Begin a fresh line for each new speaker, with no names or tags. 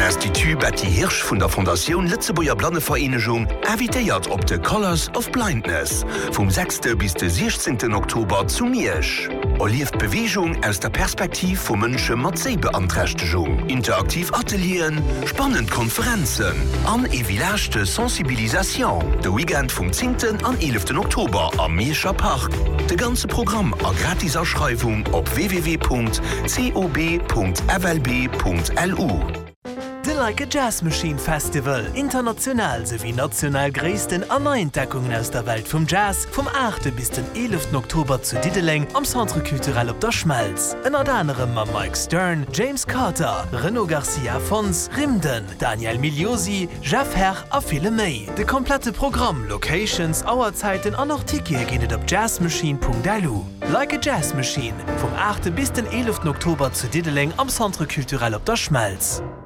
Institut Betty Hirsch vun der Fondation Litzebuer Blannevereinigung invitéiert op de Colors of Blindness vom 6. bis den 16. Oktober zu Miersch. Lieft Bewegung aus der Perspektiv vu Mënsche mat Sehbeanträchtegung, interaktiv Atelieren, spannend Konferenzen, an e village Sensibilisation. De Weekend vom 10. an 11. Oktober am Mierscher Park. De ganze Programm a Gratiserschreibung op www.cob.flb.lu.
The Like a Jazz Machine Festival, international sowie national größten Neuentdeckungen aus der Welt vom Jazz, vom 8. bis den 11. Oktober zu Dideleng am Centre Culturel op der Schmalz. Unter anderem mit Mike Stern, James Carter, Renaud Garcia Fons, Rimden, Daniel Migliosi, Jeff Herr a viele mehr. De komplette Programm, Locations, Auerzeiten an Artikel gehen op jazzmachine.lu. Like a Jazz Machine, vom 8. bis den 11. Oktober zu Dideleng am Centre Culturel op der Schmalz.